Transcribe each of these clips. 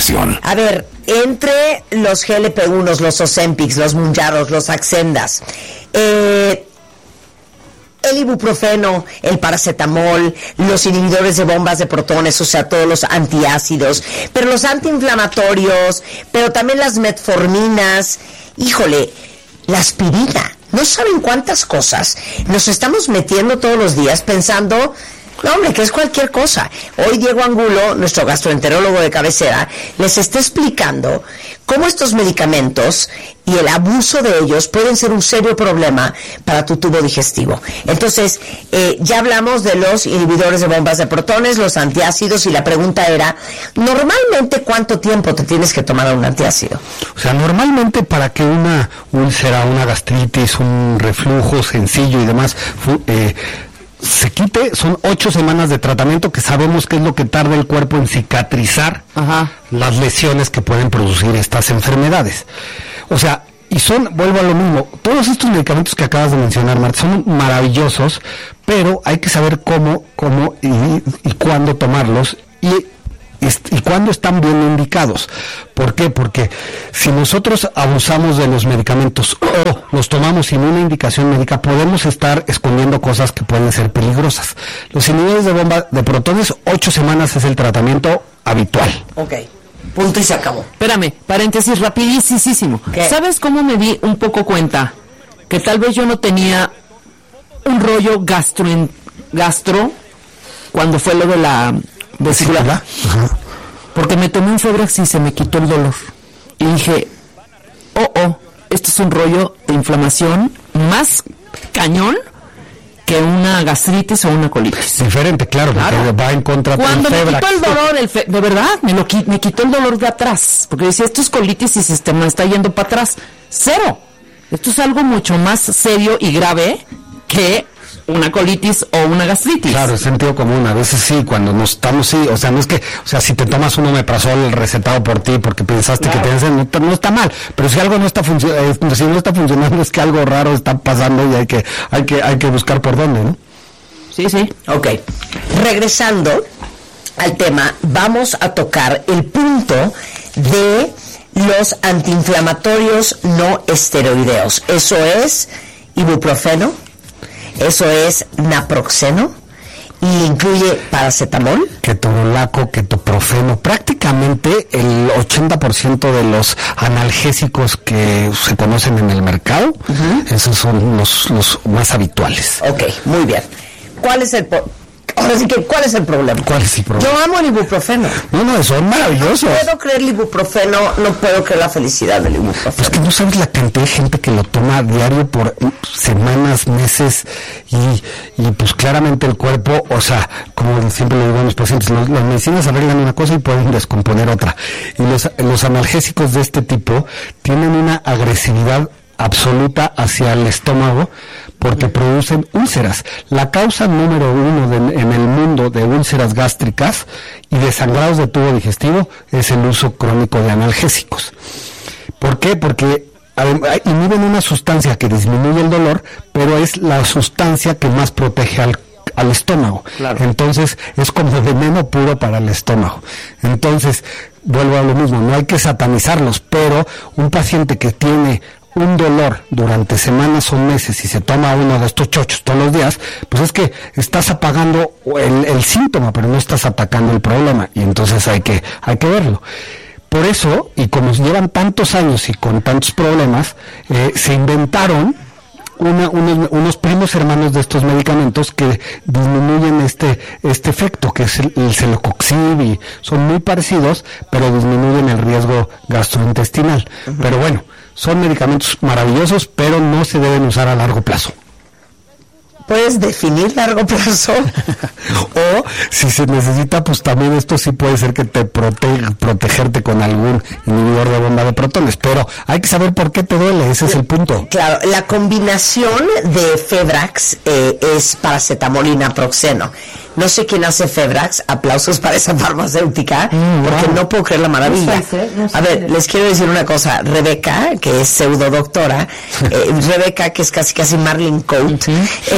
información. A ver, entre los GLP-1, los Ozempics, los Mounjaros, los Saxendas, el ibuprofeno, el paracetamol, los inhibidores de bombas de protones, o sea, todos los antiácidos, pero los antiinflamatorios, pero también las metforminas, híjole, la aspirina. No saben cuántas cosas nos estamos metiendo todos los días pensando, no, hombre, que es cualquier cosa. Hoy Diego Angulo, nuestro gastroenterólogo de cabecera, les está explicando cómo estos medicamentos y el abuso de ellos pueden ser un serio problema para tu tubo digestivo. Entonces, ya hablamos de los inhibidores de bombas de protones, los antiácidos, y la pregunta era, normalmente, ¿cuánto tiempo te tienes que tomar un antiácido? O sea, normalmente para que una úlcera, una gastritis, un reflujo sencillo y demás se quite, son 8 semanas de tratamiento, que sabemos que es lo que tarda el cuerpo en cicatrizar las lesiones que pueden producir estas enfermedades. O sea, y vuelvo a lo mismo, todos estos medicamentos que acabas de mencionar, Marta, son maravillosos, pero hay que saber cómo y cuándo tomarlos y cuándo están bien indicados. ¿Por qué? Porque si nosotros abusamos de los medicamentos o los tomamos sin una indicación médica, podemos estar escondiendo cosas que pueden ser peligrosas. Los inhibidores de bomba de protones, 8 semanas es el tratamiento habitual. Ok, punto y se acabó. Espérame, paréntesis rapidísimo. ¿Qué? ¿Sabes cómo me di un poco cuenta? Que tal vez yo no tenía un rollo gastro cuando fue lo de la vesícula. Porque me tomé un Febrax y se me quitó el dolor. Y dije, esto es un rollo de inflamación más cañón que una gastritis o una colitis. Diferente, claro, porque va en contra del Cuando me Febrax. quitó el dolor, de verdad, me quitó el dolor de atrás. Porque decía, esto es colitis y me está yendo para atrás. Cero. Esto es algo mucho más serio y grave que una colitis o una gastritis. Claro, es sentido común. A veces sí, cuando no estamos, sí, o sea, no es que, o sea, si te tomas un omeprazol recetado por ti porque pensaste que no está mal, pero si algo no está funcionando, es que algo raro está pasando y hay que buscar por dónde, ¿no? Sí. Ok. Regresando al tema, vamos a tocar el punto de los antiinflamatorios no esteroideos. Eso es ibuprofeno, eso es naproxeno, y incluye paracetamol, ketorolaco, ketoprofeno. Prácticamente el 80% de los analgésicos que se conocen en el mercado, esos son los más habituales. Ok, muy bien. ¿Cuál es el problema? ¿Cuál es el problema? Yo amo el ibuprofeno. No, son maravillosos. No puedo creer el ibuprofeno, no puedo creer la felicidad del ibuprofeno. Pues que no sabes la cantidad de gente que lo toma a diario por semanas, meses, y pues claramente el cuerpo, o sea, como siempre le digo a mis pacientes, las medicinas arreglan una cosa y pueden descomponer otra. Y los analgésicos de este tipo tienen una agresividad absoluta hacia el estómago porque producen úlceras. La causa número 1 en el mundo de úlceras gástricas y de sangrados de tubo digestivo es el uso crónico de analgésicos. ¿Por qué? Porque inhiben una sustancia que disminuye el dolor, pero es la sustancia que más protege al estómago. Claro. Entonces es como veneno puro para el estómago. Entonces, vuelvo a lo mismo, no hay que satanizarlos, pero un paciente que tiene un dolor durante semanas o meses y se toma uno de estos chochos todos los días, pues es que estás apagando el síntoma, pero no estás atacando el problema, y entonces hay que verlo. Por eso, y como llevan tantos años y con tantos problemas, se inventaron unos primos hermanos de estos medicamentos que disminuyen este efecto, que es el Celecoxib, y son muy parecidos, pero disminuyen el riesgo gastrointestinal. Pero bueno, son medicamentos maravillosos, pero no se deben usar a largo plazo. ¿Puedes definir largo plazo? O si se necesita, pues también esto sí puede ser que te protegerte con algún inhibidor de bomba de protones, pero hay que saber por qué te duele, ese es el punto. Claro, la combinación de Febrax es paracetamol y naproxeno. No sé quién hace Febrax, aplausos para esa farmacéutica, porque no puedo creer la maravilla. A ver, les quiero decir una cosa. Rebeca, que es pseudo doctora, Rebeca, que es casi Marlene Coat,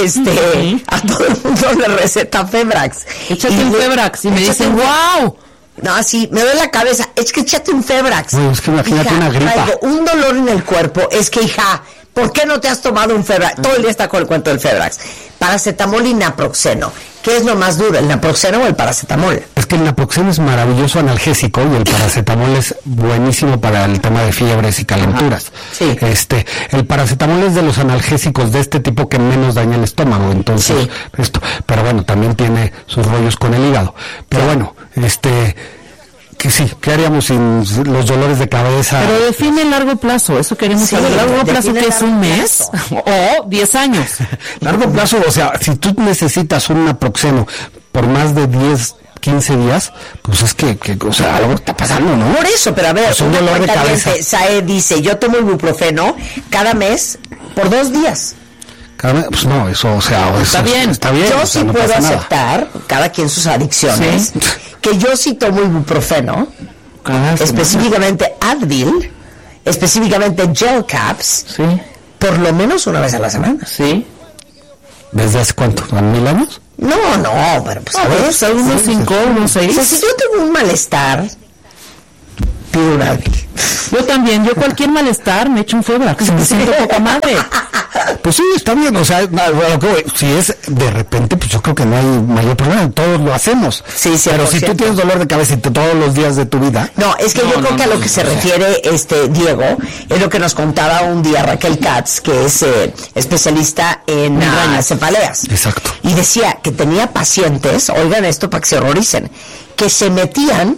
Sí. a todo el mundo le receta Febrax. Échate un Febrax y me dicen, ¡wow! No, sí, me duele la cabeza. Es que échate un Febrax. Bueno, es que imagínate hija, una gripa. Traigo un dolor en el cuerpo. Es que, hija, ¿por qué no te has tomado un Febrax? Todo el día está con el cuento del Febrax. Paracetamol y naproxeno. ¿Qué es lo más duro, el naproxeno o el paracetamol? Es que el naproxeno es maravilloso analgésico y el paracetamol es buenísimo para el tema de fiebres y calenturas. Sí. El paracetamol es de los analgésicos de este tipo que menos daña el estómago, entonces, sí. Pero bueno, también tiene sus rollos con el hígado. Pero bueno, que sí, ¿qué haríamos sin los dolores de cabeza? Pero define el largo plazo, eso queremos saber. ¿Largo plazo que es un mes o 10 años? Largo plazo, o sea, si tú necesitas un naproxeno por más de 10, 15 días, pues es que o sea, algo está pasando, ¿no? Por eso, pero a ver, pues un dolor de cabeza. Sae dice, yo tomo ibuprofeno cada mes por 2 días. Pues no, eso, o sea, está bien. Está bien. Yo o sea, sí no puedo pasa nada. aceptar, cada quien sus adicciones, ¿Sí? que yo sí tomo ibuprofeno, específicamente Advil, específicamente Gel Caps, Sí. por lo menos una vez a la semana. Sí. ¿Desde hace cuánto? ¿1,000 años? No, pero pues a A ver, ver, son unos 5, unos o sea, 6. si yo tengo un malestar, pido un Advil. Yo también, yo cualquier malestar me echo un Febrax, me siento poca madre. Pues sí, está bien, o sea, si es de repente, pues yo creo que no hay mayor problema, todos lo hacemos. Sí, pero si tú tienes dolor de cabeza todos los días de tu vida. No, es que yo creo que a lo que se refiere Diego es lo que nos contaba un día Raquel Katz, que es especialista en cefaleas. Exacto. Y decía que tenía pacientes, oigan esto para que se horroricen, que se metían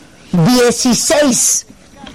16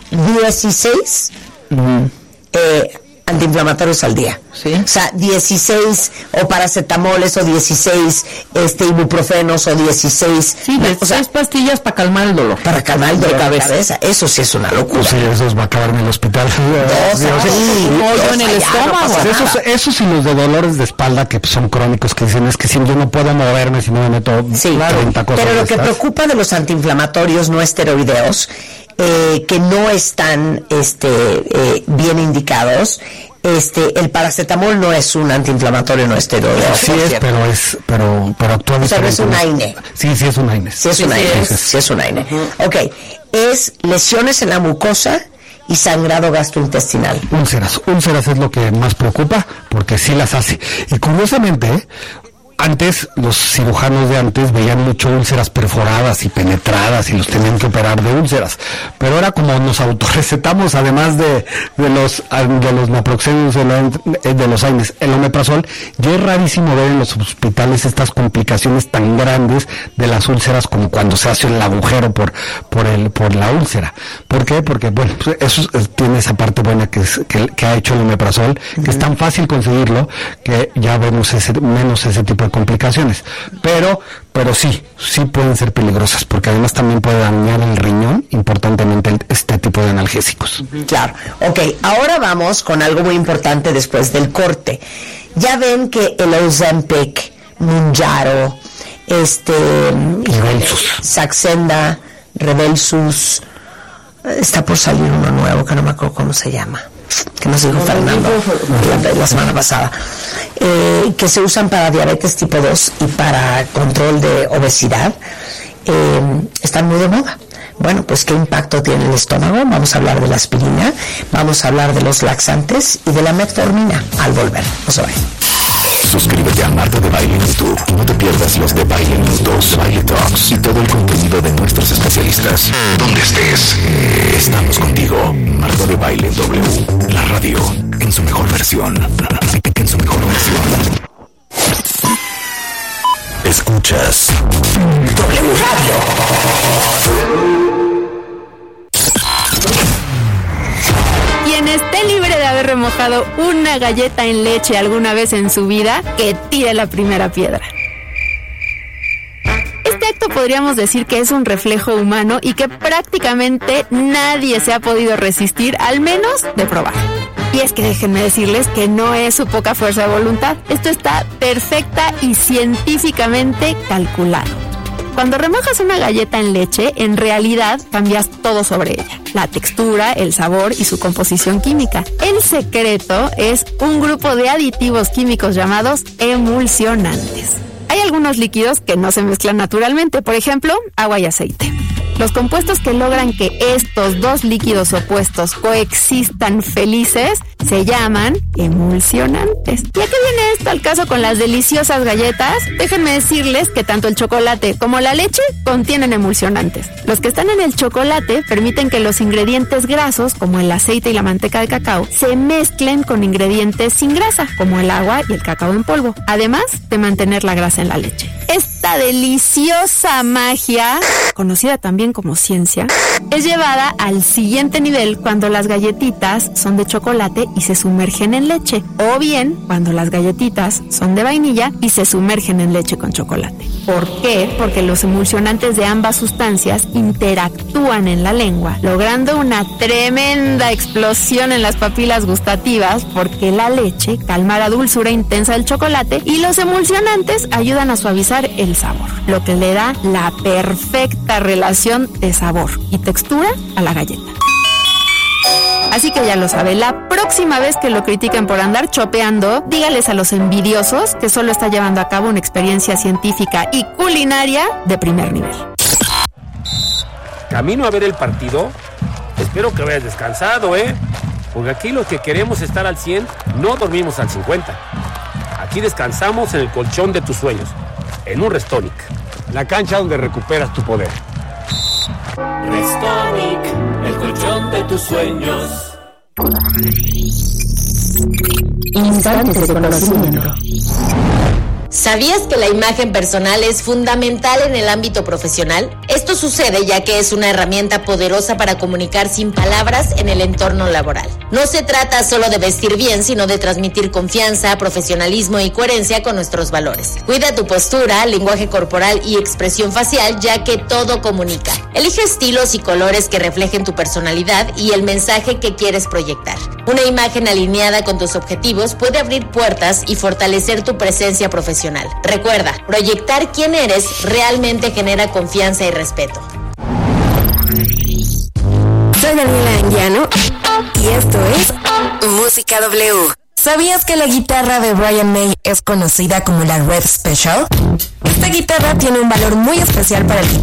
antiinflamatorios al día. Sí. O sea, 16 o paracetamoles o 16 ibuprofenos o 16... Sí, o sea, 6 pastillas para calmar el dolor. para calmar el dolor de cabeza. Eso sí es una locura. Pues sí, eso va a acabar en el hospital. pollo en el estómago. Esos y los de dolores de espalda que pues, son crónicos, que dicen es que si yo no puedo moverme, si no me meto 30 cosas. Pero lo que estas. preocupa de los antiinflamatorios no esteroideos, que no están bien indicados, el paracetamol no es un antiinflamatorio no esteroideo. Sí es, pero actúa O sea, no es diferente. un AINE. Sí es un AINE. Sí es un AINE. Sí es un AINE. Ok, es lesiones en la mucosa y sangrado gastrointestinal. Úlceras es lo que más preocupa, porque sí las hace. Y curiosamente, antes, los cirujanos de antes veían mucho úlceras perforadas y penetradas y los tenían que operar de úlceras. Pero ahora como nos autorrecetamos, además de los naproxenos, de los AINES, el omeprazol, ya es rarísimo ver en los hospitales estas complicaciones tan grandes de las úlceras como cuando se hace el agujero por la úlcera. ¿Por qué? Porque, bueno, pues eso tiene esa parte buena que ha hecho el omeprazol, que es tan fácil conseguirlo que ya vemos menos ese tipo de complicaciones, pero sí pueden ser peligrosas, porque además también puede dañar el riñón importantemente este tipo de analgésicos. Claro. Ok, ahora vamos con algo muy importante después del corte. Ya ven que el Ozempic, Mounjaro, Saxenda, Rybelsus, está por salir uno nuevo que no me acuerdo cómo se llama, que nos dijo Fernando la semana pasada, que se usan para diabetes tipo 2 y para control de obesidad, están muy de moda. Bueno, pues ¿qué impacto tiene el estómago? Vamos a hablar de la aspirina, vamos a hablar de los laxantes y de la metformina al volver. No se vayan. Suscríbete a Marta de Baile en YouTube y no te pierdas los de Baile Minutos, Baile Talks y todo el contenido de nuestros especialistas. Donde estés, estamos contigo. Marta de Baile W, la radio en su mejor versión. En su mejor versión. Escuchas W Radio. Quien esté libre de haber remojado una galleta en leche alguna vez en su vida, que tire la primera piedra. Este acto podríamos decir que es un reflejo humano y que prácticamente nadie se ha podido resistir, al menos de probar. Y es que déjenme decirles que no es su poca fuerza de voluntad. Esto está perfecta y científicamente calculado. Cuando remojas una galleta en leche, en realidad cambias todo sobre ella. La textura, el sabor y su composición química. El secreto es un grupo de aditivos químicos llamados emulsionantes. Hay algunos líquidos que no se mezclan naturalmente, por ejemplo, agua y aceite. Los compuestos que logran que estos dos líquidos opuestos coexistan felices se llaman emulsionantes. ¿Y a qué viene esto al caso con las deliciosas galletas? Déjenme decirles que tanto el chocolate como la leche contienen emulsionantes. Los que están en el chocolate permiten que los ingredientes grasos, como el aceite y la manteca de cacao, se mezclen con ingredientes sin grasa, como el agua y el cacao en polvo, además de mantener la grasa en la leche. Esta deliciosa magia, conocida también como ciencia, es llevada al siguiente nivel cuando las galletitas son de chocolate y se sumergen en leche, o bien cuando las galletitas son de vainilla y se sumergen en leche con chocolate. ¿Por qué? Porque los emulsionantes de ambas sustancias interactúan en la lengua, logrando una tremenda explosión en las papilas gustativas, porque la leche calma la dulzura intensa del chocolate y los emulsionantes ayudan a suavizar el sabor, lo que le da la perfecta relación de sabor y textura a la galleta. Así que ya lo sabe, la próxima vez que lo critiquen por andar chopeando, dígales a los envidiosos que solo está llevando a cabo una experiencia científica y culinaria de primer nivel. Camino a ver el partido. Espero que vayas descansado, porque aquí los que queremos estar al 100 no dormimos al 50. Aquí descansamos en el colchón de tus sueños, en un Restonic, la cancha donde recuperas tu poder. Restonic, el colchón de tus sueños. Instantes de conocimiento. ¿Sabías que la imagen personal es fundamental en el ámbito profesional? Esto sucede ya que es una herramienta poderosa para comunicar sin palabras en el entorno laboral. No se trata solo de vestir bien, sino de transmitir confianza, profesionalismo y coherencia con nuestros valores. Cuida tu postura, lenguaje corporal y expresión facial, ya que todo comunica. Elige estilos y colores que reflejen tu personalidad y el mensaje que quieres proyectar. Una imagen alineada con tus objetivos puede abrir puertas y fortalecer tu presencia profesional. Recuerda, proyectar quién eres realmente genera confianza y respeto. Soy Daniela Anguiano y esto es Música W. ¿Sabías que la guitarra de Brian May es conocida como la Red Special? Esta guitarra tiene un valor muy especial para el guitarrista